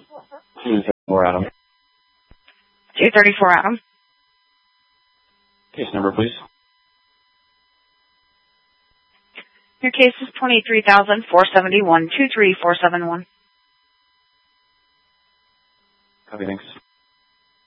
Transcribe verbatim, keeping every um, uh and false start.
two thirty-four Adam. two thirty-four Adam. Case number, please. Your case is twenty-three thousand four seventy-one, two three four seven one. Copy, thanks.